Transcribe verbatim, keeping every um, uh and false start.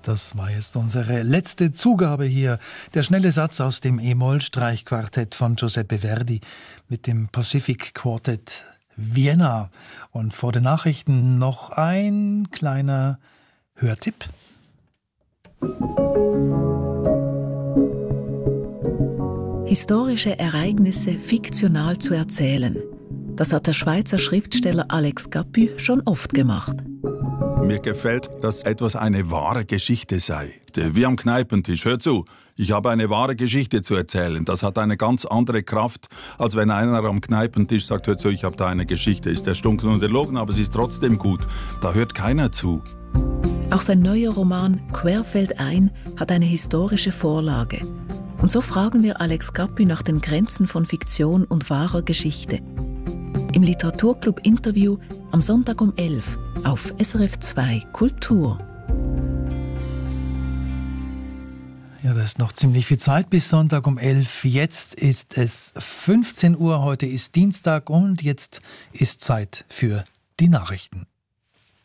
Das war jetzt unsere letzte Zugabe hier. Der schnelle Satz aus dem E-Moll-Streichquartett von Giuseppe Verdi mit dem Pacific Quartet Vienna. Und vor den Nachrichten noch ein kleiner Hörtipp. Historische Ereignisse fiktional zu erzählen. Das hat der Schweizer Schriftsteller Alex Capu schon oft gemacht. Mir gefällt, dass etwas eine wahre Geschichte sei. Wie am Kneipentisch. Hör zu, ich habe eine wahre Geschichte zu erzählen. Das hat eine ganz andere Kraft, als wenn einer am Kneipentisch sagt, hör zu, ich habe da eine Geschichte. Ist erstunken und erlogen, aber sie ist trotzdem gut. Da hört keiner zu. Auch sein neuer Roman Querfeldein hat eine historische Vorlage. Und so fragen wir Alex Capu nach den Grenzen von Fiktion und wahrer Geschichte. Im Literaturclub-Interview am Sonntag um elf auf S R F zwei Kultur. Ja, da ist noch ziemlich viel Zeit bis Sonntag um elf. Jetzt ist es fünfzehn Uhr, heute ist Dienstag und jetzt ist Zeit für die Nachrichten.